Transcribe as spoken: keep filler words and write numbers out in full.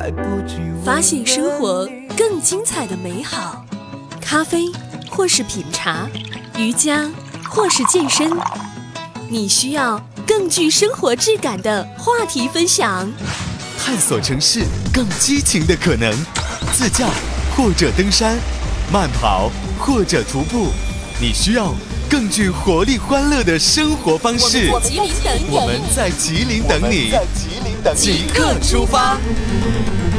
发现生活更精彩的美好。咖啡，或是品茶；瑜伽，或是健身。你需要更具生活质感的话题分享。 探索城市更激情的可能，自驾或者登山，慢跑或者徒步，你需要更具活力欢乐的生活方式。 我们在吉林等你， 我们在吉林等你，即刻出发。